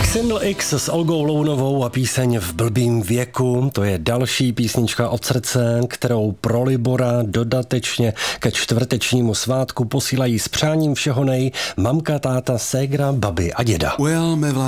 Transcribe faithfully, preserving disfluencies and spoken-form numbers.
Single X s Olgou Lounovou a píseň V blbým věku, to je další písnička od srdce, kterou pro Libora dodatečně ke čtvrtečnímu svátku posílají s přáním všeho nej mamka, táta, ségra, babi a děda. Well,